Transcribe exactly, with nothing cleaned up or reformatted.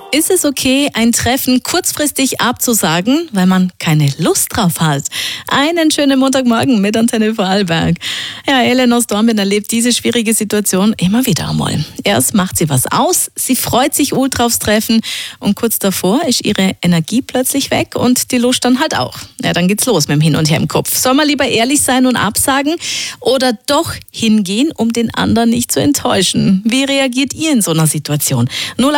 Ist es okay, ein Treffen kurzfristig abzusagen, weil man keine Lust drauf hat? Einen schönen Montagmorgen mit Antenne Vorarlberg. Ja, Ellen aus Dornbirn erlebt diese schwierige Situation immer wieder einmal. Erst macht sie was aus, sie freut sich ultra aufs Treffen und kurz davor ist ihre Energie plötzlich weg und die Lust dann halt auch. Ja, dann geht's los mit dem Hin und Her im Kopf. Soll man lieber ehrlich sein und absagen oder doch hingehen, um den anderen nicht zu enttäuschen? Wie reagiert ihr in so einer Situation?